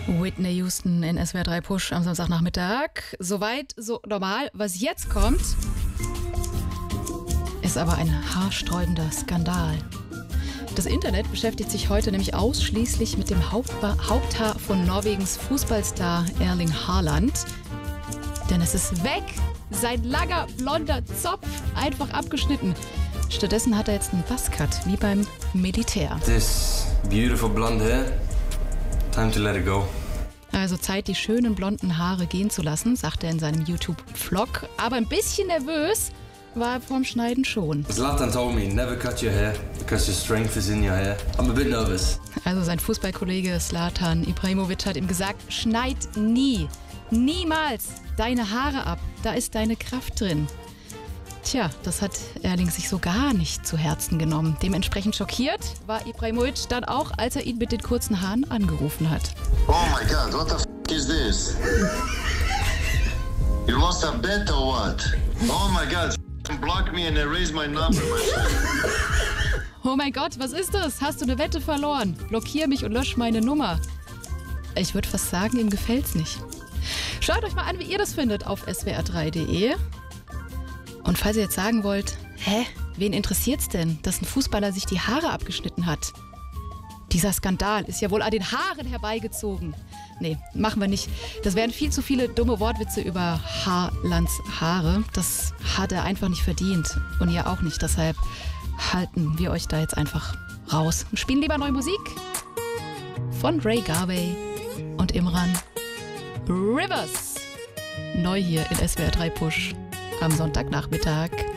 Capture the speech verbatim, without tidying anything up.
Whitney Houston in S W R drei Push am Samstagnachmittag. Soweit, so normal. Was jetzt kommt, ist aber ein haarsträubender Skandal. Das Internet beschäftigt sich heute nämlich ausschließlich mit dem Hauptba- Haupthaar von Norwegens Fußballstar Erling Haaland. Denn es ist weg. Sein langer, blonder Zopf einfach abgeschnitten. Stattdessen hat er jetzt einen Buzzcut, wie beim Militär. This beautiful blonde hair. Time to let it go. Also Zeit, die schönen blonden Haare gehen zu lassen, sagt er in seinem YouTube-Vlog. Aber ein bisschen nervös war er vorm Schneiden schon. Zlatan told me, never cut your hair, because your strength is in your hair. I'm a bit nervous. Also sein Fußballkollege Zlatan Ibrahimovic hat ihm gesagt, schneid nie, niemals deine Haare ab. Da ist deine Kraft drin. Tja, das hat Erling sich so gar nicht zu Herzen genommen. Dementsprechend schockiert war Ibrahimovic dann auch, als er ihn mit den kurzen Haaren angerufen hat. Oh my God, what the f*** is this? You lost a bet or what? Oh my God, block me and erase my number. Oh mein Gott, was ist das? Hast du eine Wette verloren? Blockier mich und lösch meine Nummer. Ich würde fast sagen, ihm gefällt's nicht. Schaut euch mal an, wie ihr das findet auf S W R drei punkt de. Und falls ihr jetzt sagen wollt, hä, wen interessiert's denn, dass ein Fußballer sich die Haare abgeschnitten hat? Dieser Skandal ist ja wohl an den Haaren herbeigezogen. Nee, machen wir nicht. Das wären viel zu viele dumme Wortwitze über Haalands Haare. Das hat er einfach nicht verdient. Und ihr auch nicht. Deshalb halten wir euch da jetzt einfach raus. Und spielen lieber neue Musik von Ray Garvey und Imran Rivers. Neu hier in S W R drei Push am Sonntagnachmittag.